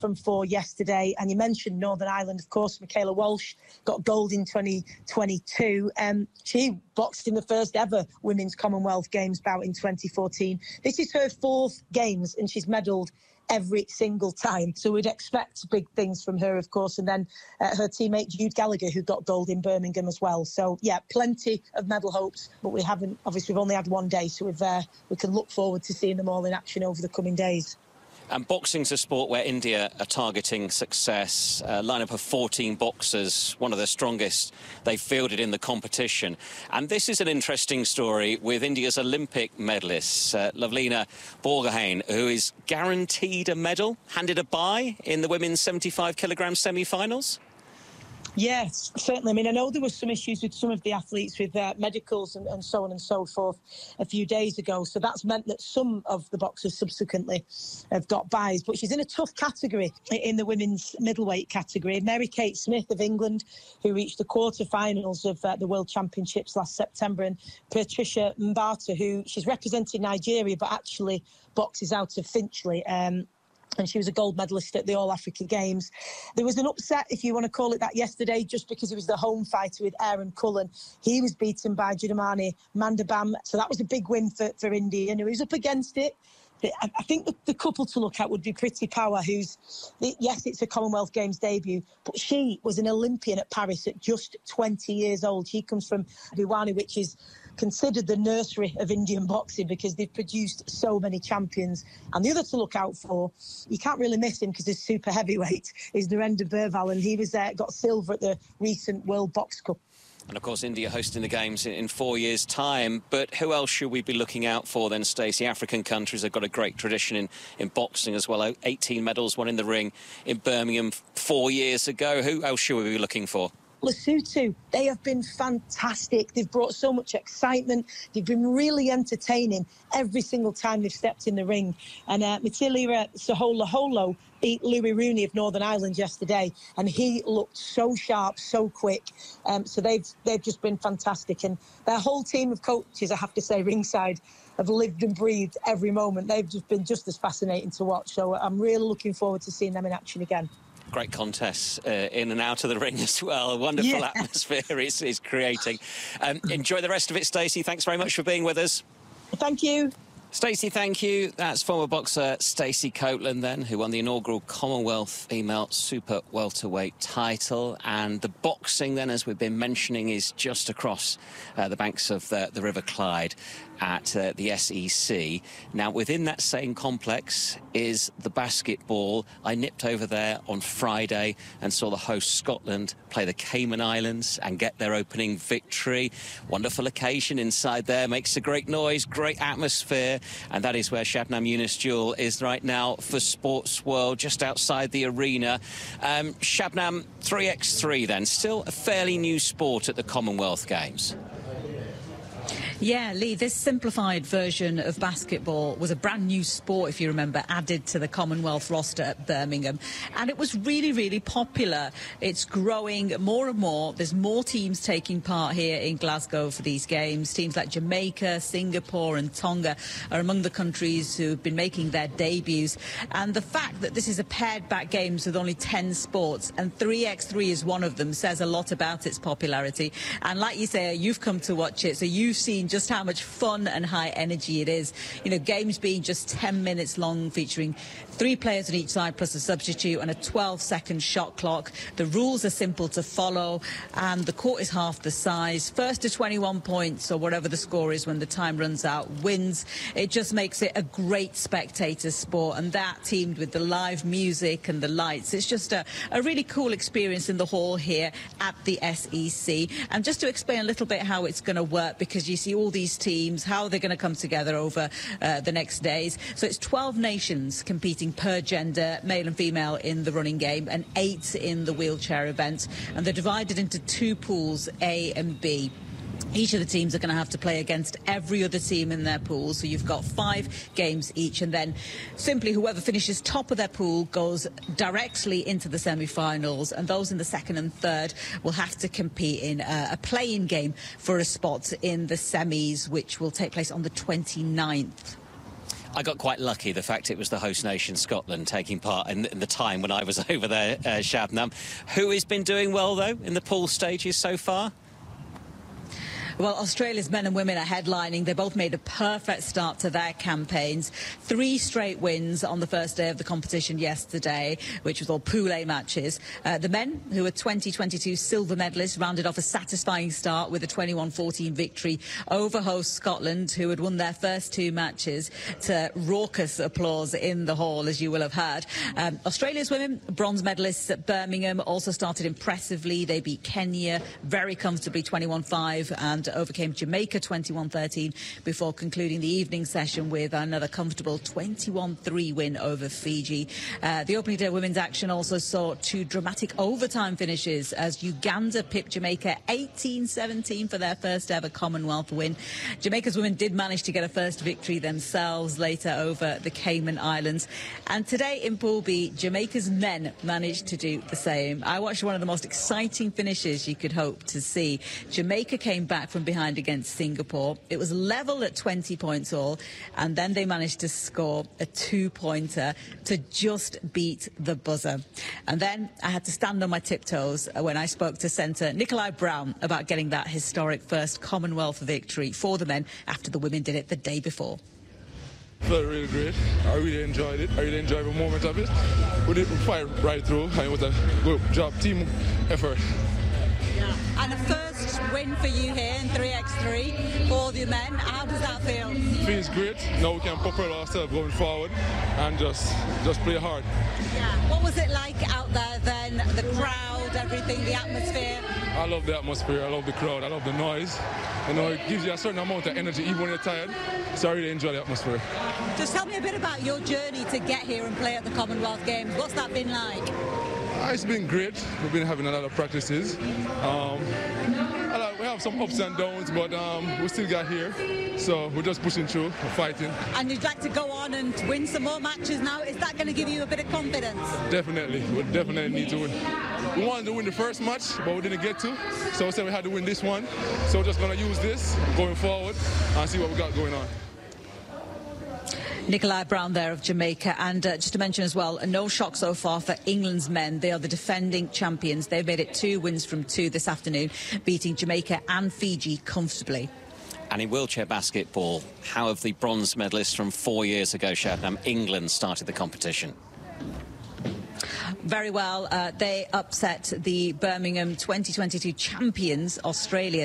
from 4 yesterday. And you mentioned Northern Ireland, of course. Michaela Walsh got gold in 2022. She boxed in the first ever Women's Commonwealth Games bout in 2014. This is her 4th Games, and she's medalled every single time. So we'd expect big things from her, of course. And then her teammate Jude Gallagher, who got gold in Birmingham as well. So, yeah, plenty of medal hopes. But we haven't, obviously, we've only had one day. So we can look forward to seeing them all in action over the coming days. And boxing's a sport where India are targeting success. A lineup of 14 boxers, one of the strongest they've fielded in the competition. And this is an interesting story with India's Olympic medalists, Lavlina Borgohain, who is guaranteed a medal, handed a bye in the women's 75-kilogram semi-finals. Yes, certainly. I mean, I know there were some issues with some of the athletes with medicals and so on and so forth a few days ago. So that's meant that some of the boxers subsequently have got byes. But she's in a tough category in the women's middleweight category. Mary-Kate Smith of England, who reached the quarterfinals of the World Championships last September, and Patricia Mbata, who she's representing Nigeria but actually boxes out of Finchley. And she was a gold medalist at the All-Africa Games. There was an upset, if you want to call it that, yesterday, just because it was the home fighter with Aaron Cullen. He was beaten by Judamani Mandabam. So that was a big win for India. And he was up against it. I think the couple to look at would be Priti Power, yes, it's a Commonwealth Games debut, but she was an Olympian at Paris at just 20 years old. She comes from Bhiwani, which is considered the nursery of Indian boxing because they've produced so many champions. And the other to look out for, you can't really miss him because he's super heavyweight, is Narendra Burval, and he was got silver at the recent World Box Cup. And, of course, India hosting the Games in 4 years' time. But who else should we be looking out for then, Stacey? African countries have got a great tradition in boxing as well. 18 medals, one in the ring in Birmingham 4 years ago. Who else should we be looking for? Lesotho, they have been fantastic. They've brought so much excitement. They've been really entertaining every single time they've stepped in the ring. And Matilira Soholoholo beat Louis Rooney of Northern Ireland yesterday, and he looked so sharp, so quick. So they've just been fantastic. And their whole team of coaches, I have to say, ringside, have lived and breathed every moment. They've just been just as fascinating to watch. So I'm really looking forward to seeing them in action again. Great contests in and out of the ring as well. A wonderful atmosphere it's creating. Enjoy the rest of it, Stacey. Thanks very much for being with us. Thank you. Stacey, thank you. That's former boxer Stacey Copeland then, who won the inaugural Commonwealth Female Super Welterweight title. And the boxing then, as we've been mentioning, is just across the banks of the River Clyde at the SEC. Now, within that same complex is the basketball. I nipped over there on Friday and saw the host Scotland play the Cayman Islands and get their opening victory. Wonderful occasion inside there, makes a great noise, great atmosphere. And that is where Shabnam Yunus-Jewell is right now for Sports World, just outside the arena. Shabnam, 3x3 then, still a fairly new sport at the Commonwealth Games. Yeah, Lee, this simplified version of basketball was a brand new sport, if you remember, added to the Commonwealth roster at Birmingham. And it was really, really popular. It's growing more and more. There's more teams taking part here in Glasgow for these games. Teams like Jamaica, Singapore and Tonga are among the countries who have been making their debuts. And the fact that this is a paired-back games with only 10 sports, and 3x3 is one of them, says a lot about its popularity. And like you say, you've come to watch it, so you've seen just how much fun and high energy it is. You know, games being just 10 minutes long, featuring 3 players on each side plus a substitute and a 12-second shot clock. The rules are simple to follow and the court is half the size. First to 21 points or whatever the score is when the time runs out wins. It just makes it a great spectator sport, and that teamed with the live music and the lights, it's just a really cool experience in the hall here at the SEC. And just to explain a little bit how it's going to work, because you see all these teams, how they're going to come together over the next days. So it's 12 nations competing per gender, male and female, in the running game, and 8 in the wheelchair event. And they're divided into 2 pools, A and B. Each of the teams are going to have to play against every other team in their pool. So you've got 5 games each, and then simply whoever finishes top of their pool goes directly into the semi-finals, and those in the second and third will have to compete in a play-in game for a spot in the semis, which will take place on the 29th. I got quite lucky, the fact it was the host nation, Scotland, taking part in the time when I was over there, Shabnam. Who has been doing well, though, in the pool stages so far? Well, Australia's men and women are headlining. They both made a perfect start to their campaigns. 3 straight wins on the first day of the competition yesterday, which was all Pool A matches. The men, who are 2022 silver medalists, rounded off a satisfying start with a 21-14 victory over host Scotland, who had won their first 2 matches, to raucous applause in the hall, as you will have heard. Australia's women, bronze medalists at Birmingham, also started impressively. They beat Kenya very comfortably, 21-5, and overcame Jamaica 21-13 before concluding the evening session with another comfortable 21-3 win over Fiji. The opening day women's action also saw 2 dramatic overtime finishes as Uganda pipped Jamaica 18-17 for their first ever Commonwealth win. Jamaica's women did manage to get a first victory themselves later over the Cayman Islands. And today in Pool B, Jamaica's men managed to do the same. I watched one of the most exciting finishes you could hope to see. Jamaica came back from behind against Singapore. It was level at 20 points all, and then they managed to score a 2-pointer to just beat the buzzer. And then I had to stand on my tiptoes when I spoke to centre Nikolai Brown about getting that historic first Commonwealth victory for the men after the women did it the day before. Felt really great. I really enjoyed it. I really enjoyed every moment of it. We did fight right through, and it was a good job, team effort. Yeah. And a first win for you here in 3x3 for the men. How does that feel? Feels great. Now we can propel ourselves going forward and just play hard. Yeah. What was it like out there then? The crowd, everything, the atmosphere? I love the atmosphere. I love the crowd. I love the noise. You know, it gives you a certain amount of energy even when you're tired. So I really enjoy the atmosphere. Just tell me a bit about your journey to get here and play at the Commonwealth Games. What's that been like? It's been great. We've been having a lot of practices. We have some ups and downs, but we still got here. So we're just pushing through, fighting. And you'd like to go on and win some more matches now. Is that going to give you a bit of confidence? Definitely. We definitely need to win. We wanted to win the first match, but we didn't get to. So we said we had to win this one. So we're just going to use this going forward and see what we got going on. Nikolai Brown there of Jamaica. And just to mention as well, no shock so far for England's men. They are the defending champions. They've made it 2 wins from 2 this afternoon, beating Jamaica and Fiji comfortably. And in wheelchair basketball, how have the bronze medalists from 4 years ago, Shabnam, England, started the competition? Very well. They upset the Birmingham 2022 champions, Australia,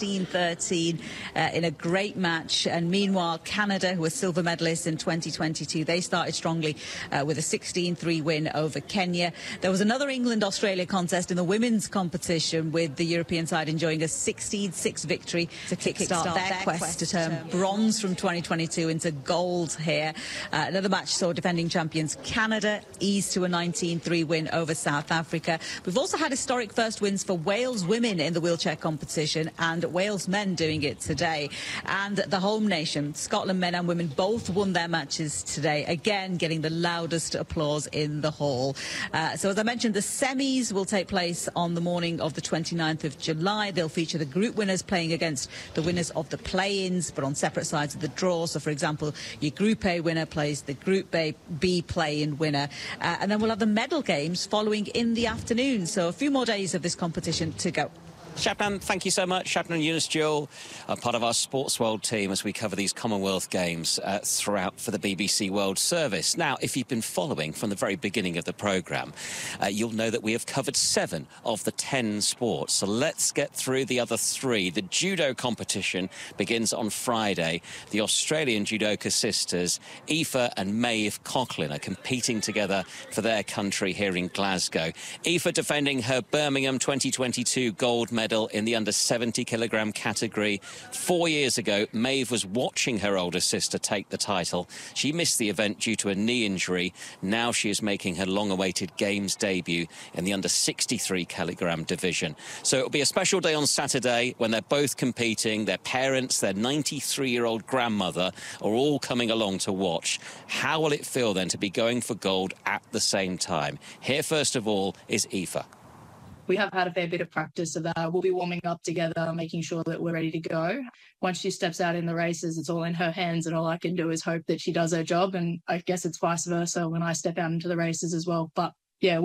16-13 in a great match. And meanwhile, Canada, who were silver medalists in 2022, they started strongly with a 16-3 win over Kenya. There was another England-Australia contest in the women's competition, with the European side enjoying a 16-6 victory to kickstart their quest to turn bronze from 2022 into gold here. Another match saw defending champions Canada ease to a 19-3 win over South Africa. We've also had historic first wins for Wales women in the wheelchair competition, and Wales men doing it today. And the home nation, Scotland men and women, both won their matches today, again getting the loudest applause in the hall. So as I mentioned, the semis will take place on the morning of the 29th of July. They'll feature the group winners playing against the winners of the play-ins, but on separate sides of the draw. So for example, your Group A winner plays the Group B play-in winner. And then we'll have the medal games following in the afternoon. So a few more days of this competition to go. Shabnam, thank you so much. Shabnam Younes-Jewell, part of our Sports World team as we cover these Commonwealth Games throughout for the BBC World Service. Now, if you've been following from the very beginning of the programme, you'll know that we have covered 7 of the 10 sports. So let's get through the other 3. The judo competition begins on Friday. The Australian judoka sisters, Aoife and Maeve Coughlin, are competing together for their country here in Glasgow. Aoife defending her Birmingham 2022 gold medal in the under 70 kilogram category. 4 years ago, Maeve was watching her older sister take the title. She missed the event due to a knee injury. Now she is making her long-awaited Games debut in the under 63 kilogram division. So it'll be a special day on Saturday when they're both competing. Their parents, their 93-year-old grandmother are all coming along to watch. How will it feel then to be going for gold at the same time? Here, first of all, is Aoife. We have had a fair bit of practice of that. We'll be warming up together, making sure that we're ready to go. Once she steps out in the races, it's all in her hands, and all I can do is hope that she does her job. And I guess it's vice versa when I step out into the races as well. But yeah,